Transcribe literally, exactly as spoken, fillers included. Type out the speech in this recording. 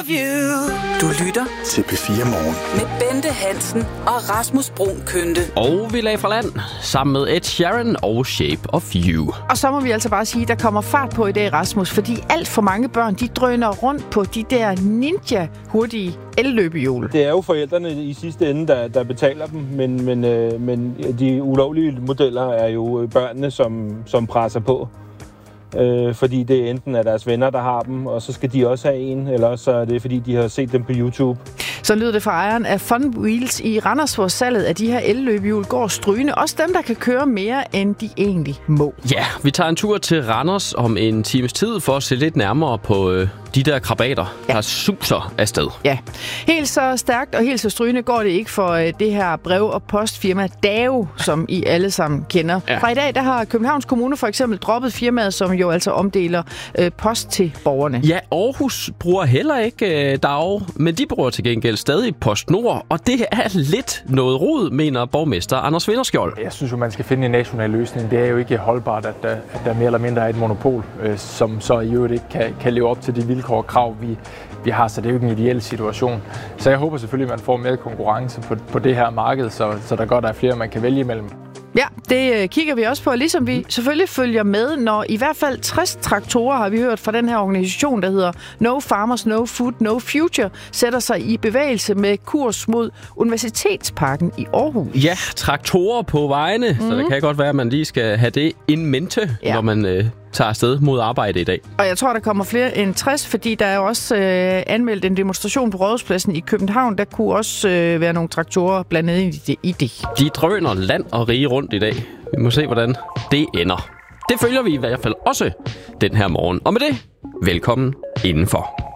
Du lytter til P fire Morgen med Bente Hansen og Rasmus Bruun Kynde. Og vi lagde fra land sammen med Ed Sheeran og Shape of You. Og så må vi altså bare sige, at der kommer fart på i dag, Rasmus, fordi alt for mange børn, de drøner rundt på de der ninja-hurtige elløbehjul. Det er jo forældrene i sidste ende, der, der betaler dem, men, men, øh, men de ulovlige modeller er jo børnene, som, som presser på. Øh, fordi det enten er deres venner, der har dem, og så skal de også have en, eller så er det, fordi de har set dem på YouTube. Så lyder det fra ejeren af Fun Wheels i Randers, hvor salget af de her elløbehjul går strygende. Også dem, der kan køre mere, end de egentlig må. Ja, vi tager en tur til Randers om en times tid for at se lidt nærmere på øh, de der krabater, ja. der suser afsted. Ja, helt så stærkt og helt så strygende går det ikke for øh, det her brev- og postfirma Dao, som I alle sammen kender. Ja. Fra i dag, der har Københavns Kommune for eksempel droppet firmaet, som jo altså omdeler øh, post til borgerne. Ja, Aarhus bruger heller ikke øh, Dao, men de bruger til gengæld stadig PostNord, og det er lidt noget rod, mener borgmester Anders Vinderskjold. Jeg synes jo, man skal finde en national løsning. Det er jo ikke holdbart, at der, at der mere eller mindre er et monopol, øh, som så i øvrigt ikke kan, kan leve op til de vilkår og krav, vi, vi har, så det er jo ikke en ideel situation. Så jeg håber selvfølgelig, at man får mere konkurrence på, på det her marked, så, så der godt er flere, man kan vælge imellem. Ja, det kigger vi også på, ligesom vi selvfølgelig følger med, når i hvert fald tres traktorer, har vi hørt fra den her organisation, der hedder No Farmers, No Food, No Future, sætter sig i bevægelse med kurs mod Universitetsparken i Aarhus. Ja, traktorer på vejene, mm. så det kan godt være, at man lige skal have det in mente, ja. når man øh, tager afsted mod arbejde i dag. Og jeg tror, der kommer flere end tres, fordi der er jo også øh, anmeldt en demonstration på Rådhuspladsen i København. Der kunne også øh, være nogle traktorer blandet i det, i det. De drøner land og rige rundt i dag. Vi må se, hvordan det ender. Det følger vi i hvert fald også den her morgen. Og med det, velkommen indenfor.